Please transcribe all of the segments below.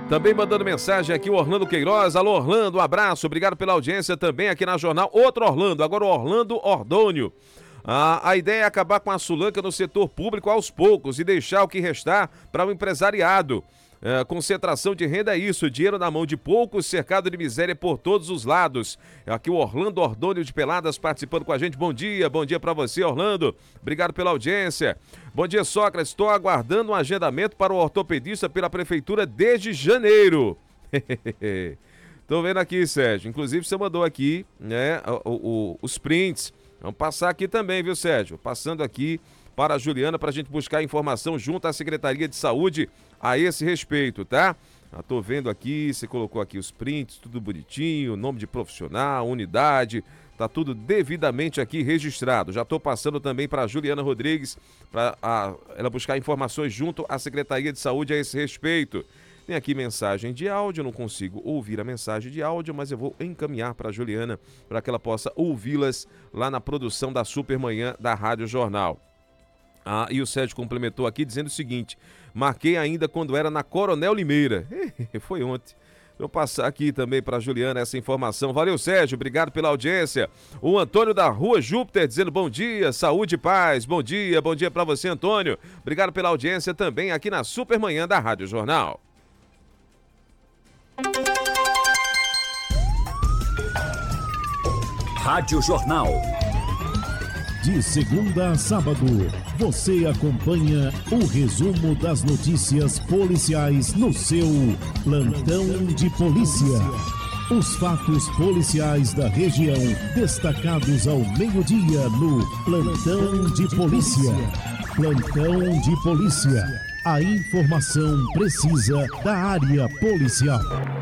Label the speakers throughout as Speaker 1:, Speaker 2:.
Speaker 1: Também mandando mensagem aqui o Orlando Queiroz. Alô, Orlando, um abraço, obrigado pela audiência também aqui na Jornal. Outro Orlando, agora o Orlando Ordônio. A ideia é acabar com a sulanca no setor público aos poucos e deixar o que restar para o empresariado. Concentração de renda é isso, dinheiro na mão de poucos, cercado de miséria por todos os lados. Aqui o Orlando Ordônio de Peladas participando com a gente. Bom dia para você, Orlando. Obrigado pela audiência. Bom dia, Sócrates. Estou aguardando um agendamento para o ortopedista pela prefeitura desde janeiro. Tô vendo aqui, Sérgio. Inclusive você mandou aqui, né, os prints. Vamos passar aqui também, viu, Sérgio? Passando aqui para a Juliana para a gente buscar informação junto à Secretaria de Saúde a esse respeito, tá? Tô vendo aqui, você colocou aqui os prints, tudo bonitinho, nome de profissional, unidade, tá tudo devidamente aqui registrado. Já tô passando também para a Juliana Rodrigues para ela buscar informações junto à Secretaria de Saúde a esse respeito. Tem aqui mensagem de áudio, não consigo ouvir a mensagem de áudio, mas eu vou encaminhar para a Juliana para que ela possa ouvi-las lá na produção da Supermanhã da Rádio Jornal. E o Sérgio complementou aqui dizendo o seguinte: marquei ainda quando era na Coronel Limeira. Foi ontem. Vou passar aqui também para a Juliana essa informação. Valeu, Sérgio, obrigado pela audiência. O Antônio da Rua Júpiter dizendo bom dia, saúde e paz. Bom dia para você, Antônio. Obrigado pela audiência também aqui na Supermanhã da Rádio Jornal.
Speaker 2: Rádio Jornal.
Speaker 3: De segunda a sábado, você acompanha o resumo das notícias policiais no seu Plantão de Polícia. Os fatos policiais da região destacados ao meio-dia no Plantão de Polícia. Plantão de Polícia. A informação precisa da área policial.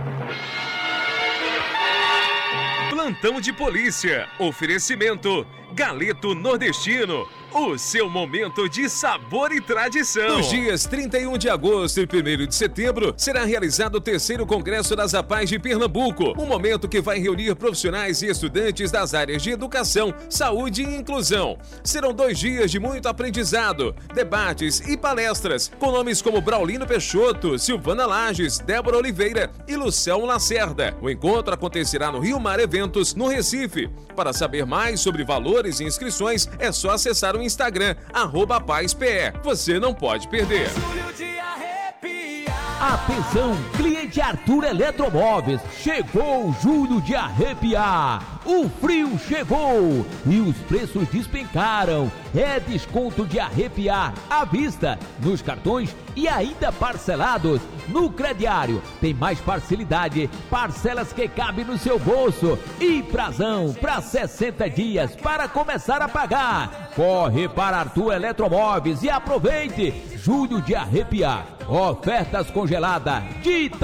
Speaker 4: Plantão de Polícia. Oferecimento Galeto Nordestino. O seu momento de sabor e tradição.
Speaker 1: Nos dias 31 de agosto e 1º de setembro, será realizado o 3º Congresso das APAES de Pernambuco. Um momento que vai reunir profissionais e estudantes das áreas de educação, saúde e inclusão. Serão 2 dias de muito aprendizado, debates e palestras, com nomes como Braulino Peixoto, Silvana Lages, Débora Oliveira e Luciano Lacerda. O encontro acontecerá no Rio Mar Eventos, no Recife. Para saber mais sobre valores e inscrições, é só acessar o Instagram, @PaisPE. Você não pode perder.
Speaker 5: Atenção, cliente Arthur Eletromóveis, chegou o julho de arrepiar. O frio chegou e os preços despencaram. É desconto de arrepiar à vista, nos cartões e ainda parcelados. No crediário tem mais facilidade, parcelas que cabem no seu bolso e prazão para 60 dias para começar a pagar. Corre para Arthur Eletromóveis e aproveite julho de arrepiar. Ofertas congeladas de